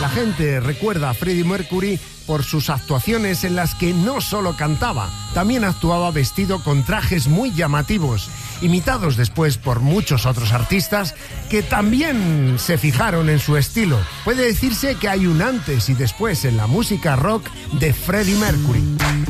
La gente recuerda a Freddie Mercury por sus actuaciones en las que no solo cantaba, también actuaba vestido con trajes muy llamativos, imitados después por muchos otros artistas que también se fijaron en su estilo. Puede decirse que hay un antes y después en la música rock de Freddie Mercury.